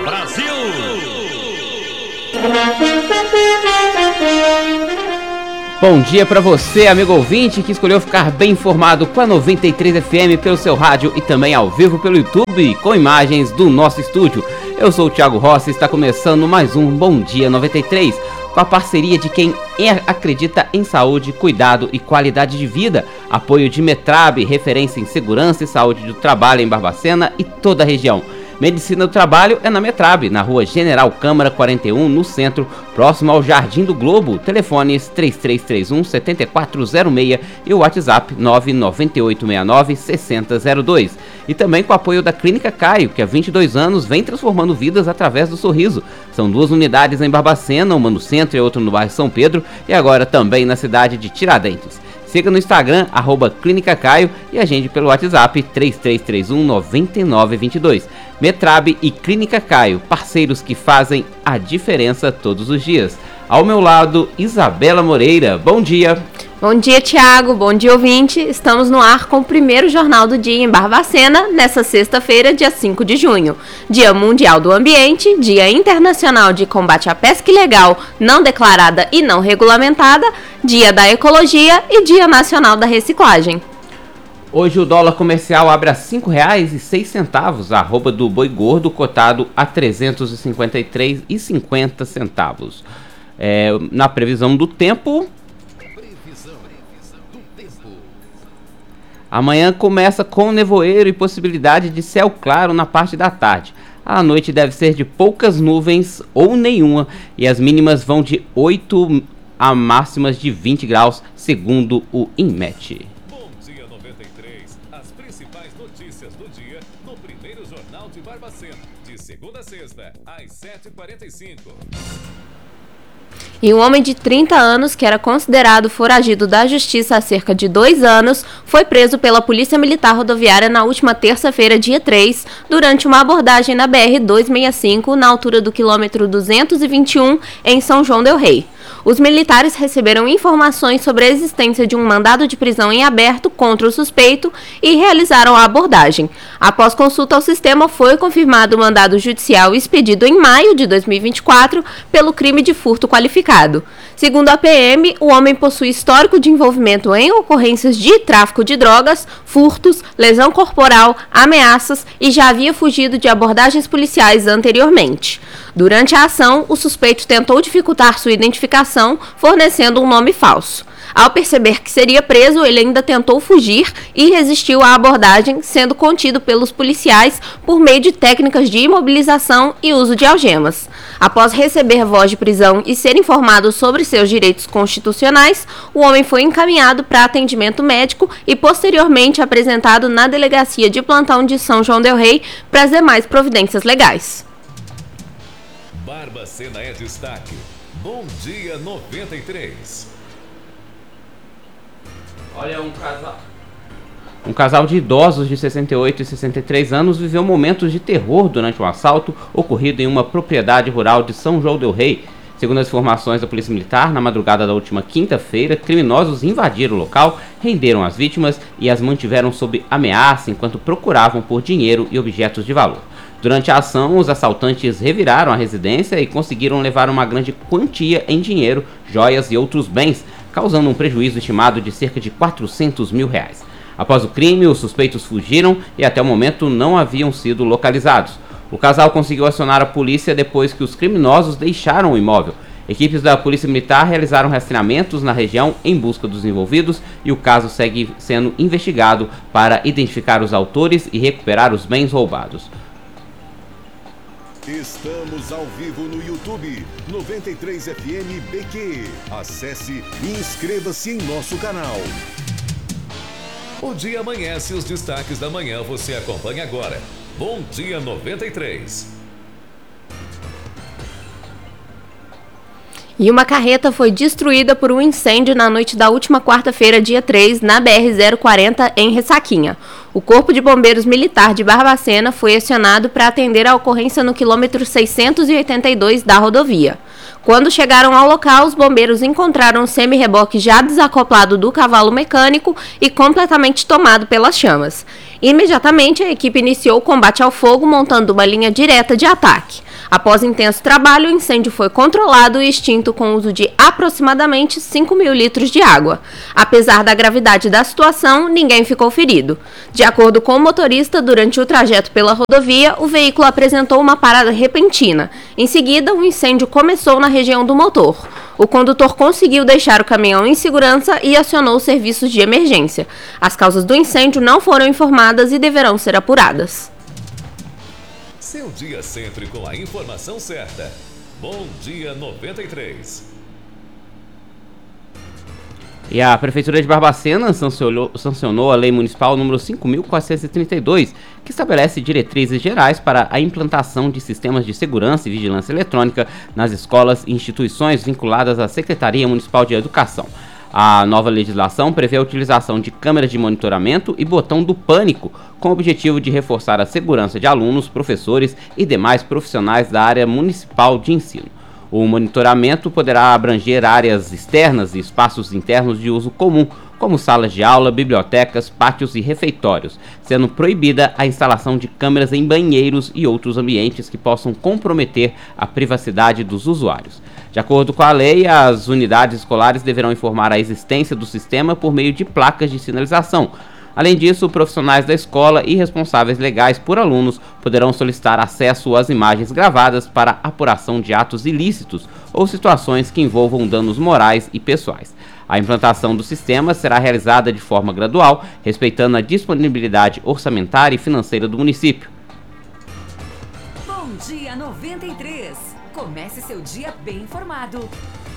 Brasil! Bom dia para você, amigo ouvinte, que escolheu ficar bem informado com a 93 FM pelo seu rádio e também ao vivo pelo YouTube, com imagens do nosso estúdio. Eu sou o Thiago Rossi e está começando mais um Bom Dia 93, com a parceria de quem acredita em saúde, cuidado e qualidade de vida. Apoio de Metrab, referência em segurança e saúde do trabalho em Barbacena e toda a região. Medicina do Trabalho é na Metrab, na rua General Câmara 41, no centro, próximo ao Jardim do Globo. Telefones 3331-7406 e o WhatsApp 99869-6002. E também com o apoio da Clínica Caio, que há 22 anos vem transformando vidas através do sorriso. São 2 unidades em Barbacena, uma no centro e outra no bairro São Pedro, e agora também na cidade de Tiradentes. Siga no Instagram, @Clínica Caio, e agende pelo WhatsApp 3331-9922. Metrab e Clínica Caio, parceiros que fazem a diferença todos os dias. Ao meu lado, Isabela Moreira. Bom dia. Bom dia, Thiago. Bom dia, ouvinte. Estamos no ar com o primeiro Jornal do Dia em Barbacena, nessa sexta-feira, dia 5 de junho. Dia Mundial do Ambiente, Dia Internacional de Combate à Pesca Ilegal, não declarada e não regulamentada, Dia da Ecologia e Dia Nacional da Reciclagem. Hoje o dólar comercial abre a R$ 5,06, a arroba do boi gordo cotado a R$ 353,50. Na previsão do tempo... Amanhã começa com nevoeiro e possibilidade de céu claro na parte da tarde. A noite deve ser de poucas nuvens ou nenhuma e as mínimas vão de 8 a máximas de 20 graus, segundo o INMET. Bom dia 93, as principais notícias do dia no primeiro Jornal de Barbacena, de segunda a sexta, às 7h45. E um homem de 30 anos, que era considerado foragido da justiça há cerca de 2 anos, foi preso pela Polícia Militar Rodoviária na última terça-feira, dia 3, durante uma abordagem na BR-265, na altura do quilômetro 221, em São João del Rei. Os militares receberam informações sobre a existência de um mandado de prisão em aberto contra o suspeito e realizaram a abordagem. Após consulta ao sistema, foi confirmado o mandado judicial expedido em maio de 2024 pelo crime de furto qualificado. Segundo a PM, o homem possui histórico de envolvimento em ocorrências de tráfico de drogas, furtos, lesão corporal, ameaças e já havia fugido de abordagens policiais anteriormente. Durante a ação, o suspeito tentou dificultar sua identificação, fornecendo um nome falso. Ao perceber que seria preso, ele ainda tentou fugir e resistiu à abordagem, sendo contido pelos policiais por meio de técnicas de imobilização e uso de algemas. Após receber voz de prisão e ser informado sobre seus direitos constitucionais, o homem foi encaminhado para atendimento médico e posteriormente apresentado na Delegacia de Plantão de São João del Rei para as demais providências legais. Barbacena é destaque. Bom dia 93. Olha, um casal de idosos de 68 e 63 anos viveu momentos de terror durante um assalto ocorrido em uma propriedade rural de São João del Rei. Segundo as informações da Polícia Militar, na madrugada da última quinta-feira, criminosos invadiram o local, renderam as vítimas e as mantiveram sob ameaça enquanto procuravam por dinheiro e objetos de valor. Durante a ação, os assaltantes reviraram a residência e conseguiram levar uma grande quantia em dinheiro, joias e outros bens, causando um prejuízo estimado de cerca de R$400 mil. Após o crime, os suspeitos fugiram e até o momento não haviam sido localizados. O casal conseguiu acionar a polícia depois que os criminosos deixaram o imóvel. Equipes da Polícia Militar realizaram rastreamentos na região em busca dos envolvidos e o caso segue sendo investigado para identificar os autores e recuperar os bens roubados. Estamos ao vivo no YouTube 93 FM BQ. Acesse e inscreva-se em nosso canal. O dia amanhece e os destaques da manhã você acompanha agora. Bom dia 93. E uma carreta foi destruída por um incêndio na noite da última quarta-feira, dia 3, na BR-040, em Ressaquinha. O Corpo de Bombeiros Militar de Barbacena foi acionado para atender a ocorrência no quilômetro 682 da rodovia. Quando chegaram ao local, os bombeiros encontraram um semi-reboque já desacoplado do cavalo mecânico e completamente tomado pelas chamas. Imediatamente, a equipe iniciou o combate ao fogo, montando uma linha direta de ataque. Após intenso trabalho, o incêndio foi controlado e extinto com o uso de aproximadamente 5.000 litros de água. Apesar da gravidade da situação, ninguém ficou ferido. De acordo com o motorista, durante o trajeto pela rodovia, o veículo apresentou uma parada repentina. Em seguida, o incêndio começou na região do motor. O condutor conseguiu deixar o caminhão em segurança e acionou os serviços de emergência. As causas do incêndio não foram informadas e deverão ser apuradas. Seu dia sempre com a informação certa. Bom Dia 93. E a Prefeitura de Barbacena sancionou a Lei Municipal número 5.432, que estabelece diretrizes gerais para a implantação de sistemas de segurança e vigilância eletrônica nas escolas e instituições vinculadas à Secretaria Municipal de Educação. A nova legislação prevê a utilização de câmeras de monitoramento e botão do pânico, com o objetivo de reforçar a segurança de alunos, professores e demais profissionais da área municipal de ensino. O monitoramento poderá abranger áreas externas e espaços internos de uso comum, como salas de aula, bibliotecas, pátios e refeitórios, sendo proibida a instalação de câmeras em banheiros e outros ambientes que possam comprometer a privacidade dos usuários. De acordo com a lei, as unidades escolares deverão informar a existência do sistema por meio de placas de sinalização. Além disso, profissionais da escola e responsáveis legais por alunos poderão solicitar acesso às imagens gravadas para apuração de atos ilícitos ou situações que envolvam danos morais e pessoais. A implantação do sistema será realizada de forma gradual, respeitando a disponibilidade orçamentária e financeira do município. Bom Dia 93. Comece seu dia bem informado.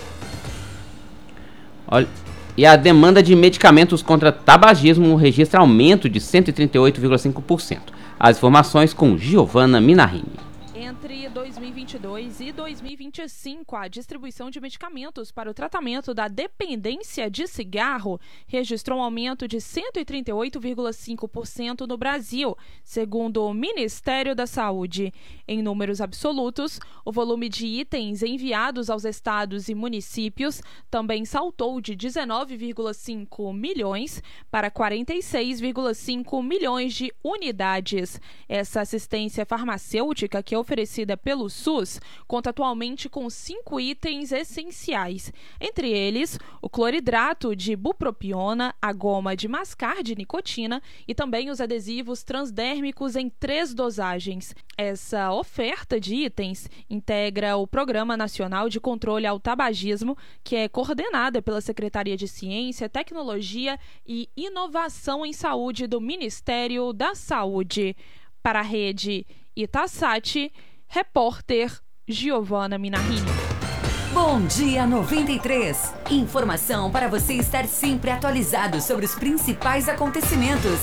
Olha, e a demanda de medicamentos contra tabagismo registra aumento de 138,5%. As informações com Giovana Minarini. Entre 2022 e 2025, a distribuição de medicamentos para o tratamento da dependência de cigarro registrou um aumento de 138,5% no Brasil, segundo o Ministério da Saúde. Em números absolutos, o volume de itens enviados aos estados e municípios também saltou de 19,5 milhões para 46,5 milhões de unidades. Essa assistência farmacêutica, que é oferecida pelo SUS, conta atualmente com 5 itens essenciais, entre eles o cloridrato de bupropiona, a goma de mascar de nicotina e também os adesivos transdérmicos em 3 dosagens. Essa oferta de itens integra o Programa Nacional de Controle ao Tabagismo, que é coordenada pela Secretaria de Ciência, Tecnologia e Inovação em Saúde do Ministério da Saúde. Para a rede Itasat, repórter Giovana Minarini. Bom Dia 93. Informação para você estar sempre atualizado sobre os principais acontecimentos.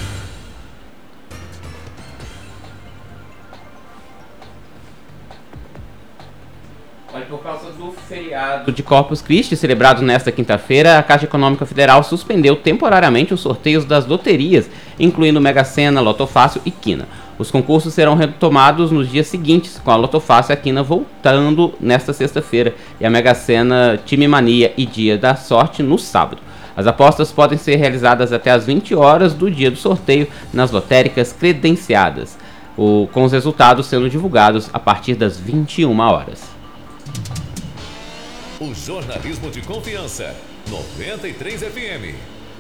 Olha, por causa do feriado de Corpus Christi, celebrado nesta quinta-feira, a Caixa Econômica Federal suspendeu temporariamente os sorteios das loterias, incluindo Mega Sena, Loto Fácil e Quina. Os concursos serão retomados nos dias seguintes, com a Loto Fácil e a Quina voltando nesta sexta-feira, e a Mega Sena, Time Mania e Dia da Sorte no sábado. As apostas podem ser realizadas até às 20 horas do dia do sorteio nas lotéricas credenciadas, com os resultados sendo divulgados a partir das 21 horas. O jornalismo de confiança, 93 FM.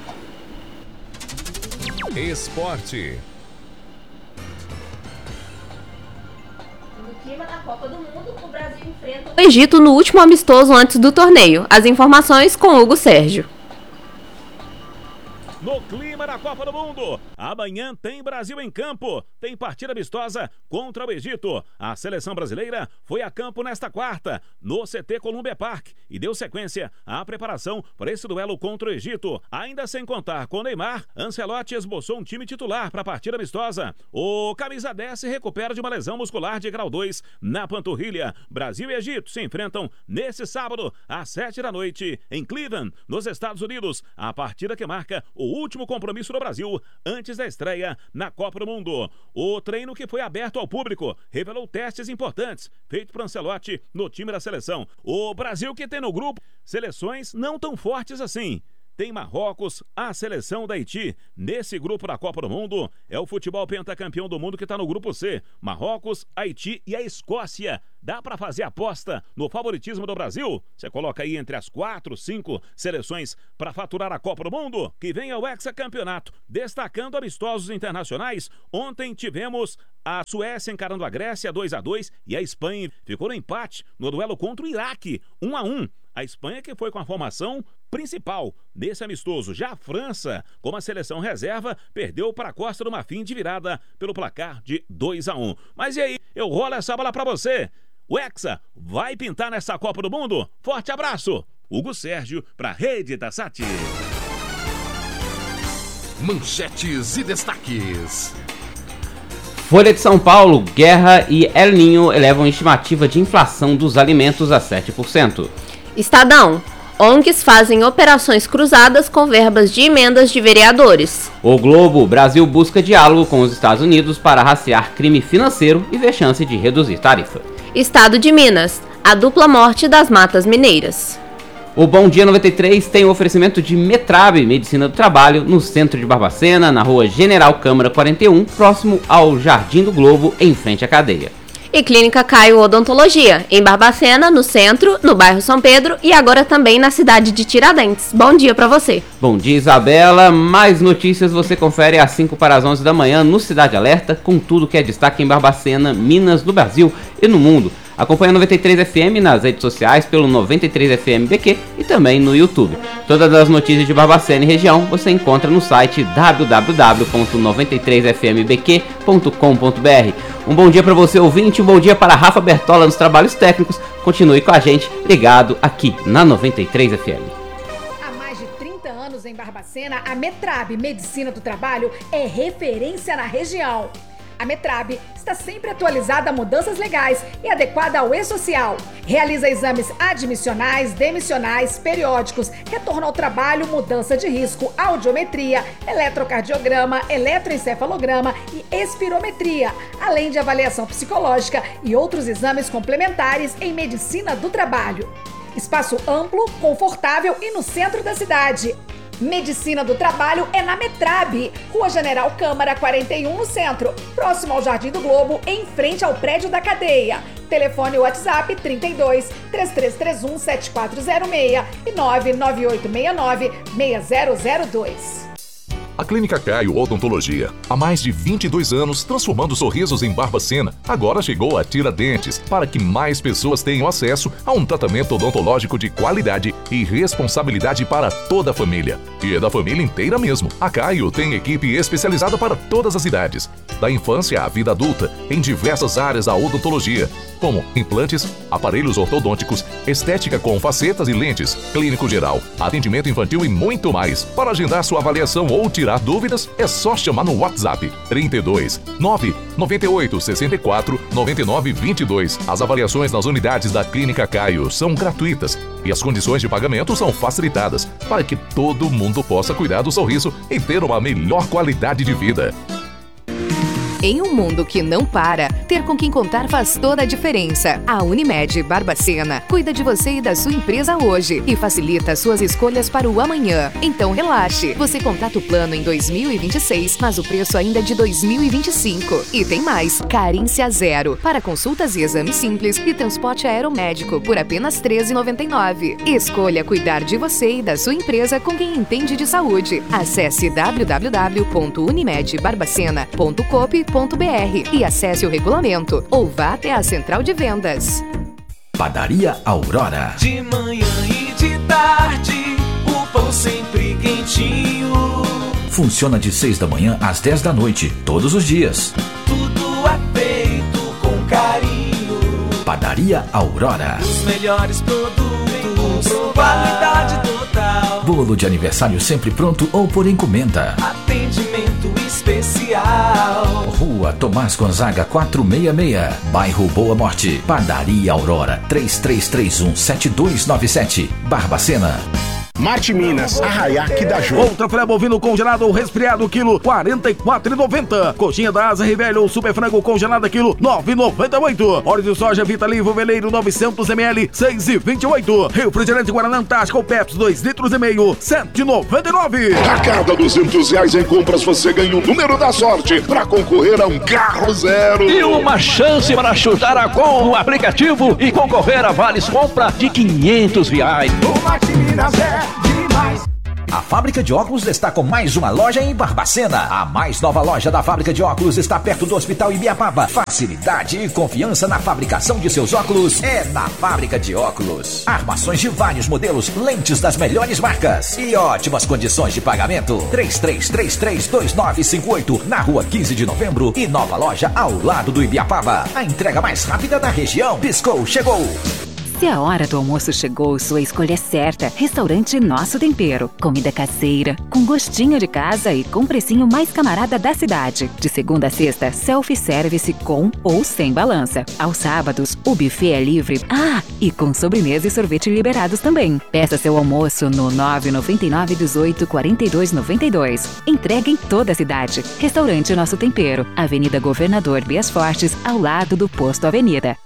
Esporte. No clima da Copa do Mundo, o Brasil enfrenta o Egito no último amistoso antes do torneio. As informações com Hugo Sérgio. No clima da Copa do Mundo, amanhã tem Brasil em campo, tem partida amistosa contra o Egito. A seleção brasileira foi a campo nesta quarta, no CT Columbia Park, e deu sequência à preparação para esse duelo contra o Egito. Ainda sem contar com Neymar, Ancelotti esboçou um time titular para a partida amistosa. O camisa 10 se recupera de uma lesão muscular de grau 2 na panturrilha. Brasil e Egito se enfrentam nesse sábado, às 7 da noite, em Cleveland, nos Estados Unidos. A partida que marca o último compromisso do Brasil antes da estreia na Copa do Mundo. O treino, que foi aberto ao público, revelou testes importantes feitos por Ancelotti no time da seleção. O Brasil, que tem no grupo seleções não tão fortes assim. tem Marrocos, a seleção da Haiti. Nesse grupo da Copa do Mundo, é o futebol pentacampeão do mundo que está no grupo C. Marrocos, Haiti e a Escócia. Dá para fazer aposta no favoritismo do Brasil? Você coloca aí entre as 4, 5 seleções para faturar a Copa do Mundo, que vem ao hexacampeonato. Destacando amistosos internacionais, ontem tivemos a Suécia encarando a Grécia 2-2 e a Espanha ficou no empate no duelo contra o Iraque 1-1. A Espanha que foi com a formação principal nesse amistoso. Já a França, como a seleção reserva, perdeu para a Costa do Marfim de virada pelo placar de 2-1. Mas e aí, eu rolo essa bola para você. O Hexa vai pintar nessa Copa do Mundo? Forte abraço! Hugo Sérgio para a Rede da Sati. Manchetes e destaques. Folha de São Paulo, guerra e El Niño elevam a estimativa de inflação dos alimentos a 7%. Estadão, ONGs fazem operações cruzadas com verbas de emendas de vereadores. O Globo, Brasil busca diálogo com os Estados Unidos para rastrear crime financeiro e vê chance de reduzir tarifa. Estado de Minas, a dupla morte das matas mineiras. O Bom Dia 93 tem o oferecimento de Metrab, Medicina do Trabalho, no centro de Barbacena, na rua General Câmara 41, próximo ao Jardim do Globo, em frente à cadeia. E Clínica Caio Odontologia, em Barbacena, no centro, no bairro São Pedro e agora também na cidade de Tiradentes. Bom dia pra você. Bom dia, Isabela. Mais notícias você confere às 5 para as 11 da manhã no Cidade Alerta, com tudo que é destaque em Barbacena, Minas, no Brasil e no mundo. Acompanhe a 93 FM nas redes sociais pelo 93 FM BQ e também no YouTube. Todas as notícias de Barbacena e região você encontra no site www.93fmbq.com.br. Um bom dia para você, ouvinte, um bom dia para Rafa Bertola nos trabalhos técnicos. Continue com a gente, ligado aqui na 93 FM. Há mais de 30 anos em Barbacena, a Metrab Medicina do Trabalho é referência na região. A Metrab está sempre atualizada a mudanças legais e adequada ao e-social. Realiza exames admissionais, demissionais, periódicos, retorno ao trabalho, mudança de risco, audiometria, eletrocardiograma, eletroencefalograma e espirometria, além de avaliação psicológica e outros exames complementares em medicina do trabalho. Espaço amplo, confortável e no centro da cidade. Medicina do Trabalho é na Metrab, Rua General Câmara 41, no centro, próximo ao Jardim do Globo, em frente ao prédio da cadeia. Telefone WhatsApp 32 3331 7406 e 99869 6002. A Clínica Caio Odontologia, há mais de 22 anos transformando sorrisos em Barbacena, agora chegou a Tiradentes para que mais pessoas tenham acesso a um tratamento odontológico de qualidade e responsabilidade para toda a família. E é da família inteira mesmo. A Caio tem equipe especializada para todas as idades, da infância à vida adulta, em diversas áreas da odontologia, como implantes, aparelhos ortodônticos, estética com facetas e lentes, clínico geral, atendimento infantil e muito mais. Para agendar sua avaliação ou tirar dúvidas, é só chamar no WhatsApp 32 998 64 99 22. As avaliações nas unidades da Clínica Caio são gratuitas e as condições de pagamento são facilitadas para que todo mundo possa cuidar do sorriso e ter uma melhor qualidade de vida. Em um mundo que não para, ter com quem contar faz toda a diferença. A Unimed Barbacena cuida de você e da sua empresa hoje e facilita suas escolhas para o amanhã. Então relaxe, você contrata o plano em 2026, mas o preço ainda é de 2025. E tem mais, carência zero, para consultas e exames simples e transporte aeromédico por apenas R$ 13,99. Escolha cuidar de você e da sua empresa com quem entende de saúde. Acesse www.unimedbarbacena.coop.br e acesse o regulamento ou vá até a central de vendas. Padaria Aurora. De manhã e de tarde, o pão sempre quentinho. Funciona de 6 da manhã às 10 da noite, todos os dias. Tudo é feito com carinho. Padaria Aurora. Os melhores produtos, qualidade total. Bolo de aniversário sempre pronto ou por encomenda. Atendimento especial. Rua Tomás Gonzaga 466, bairro Boa Morte. Padaria Aurora 3331 7297, Barbacena. Marte Minas, Arraiaque da Ju. Outra filé bovino congelado ou resfriado, quilo 44,90. Coxinha da asa Rivelli ou super frango congelada, quilo 9,98. Óleo de soja Vitalivo Veleiro 900 ml, 6,28. Refrigerante Guaraná Antártica ou Pepsi 2,5 litros, 7,99. A cada R$200 em compras você ganha o número da sorte para concorrer a um carro zero. E uma chance para chutar a gol no aplicativo e concorrer a vales compra de R$500. O Marte Minas é demais. A Fábrica de Óculos está com mais uma loja em Barbacena. A mais nova loja da Fábrica de Óculos está perto do Hospital Ibiapaba. Facilidade e confiança na fabricação de seus óculos é na Fábrica de Óculos. Armações de vários modelos, lentes das melhores marcas e ótimas condições de pagamento. 33332958 na Rua 15 de Novembro e nova loja ao lado do Ibiapaba. A entrega mais rápida da região. Piscou, chegou. Se a hora do almoço chegou, sua escolha é certa. Restaurante Nosso Tempero. Comida caseira, com gostinho de casa e com precinho mais camarada da cidade. De segunda a sexta, self-service com ou sem balança. Aos sábados, o buffet é livre. E com sobremesa e sorvete liberados também. Peça seu almoço no 999 18 42 92. Entrega em toda a cidade. Restaurante Nosso Tempero. Avenida Governador Bias Fortes, ao lado do Posto Avenida.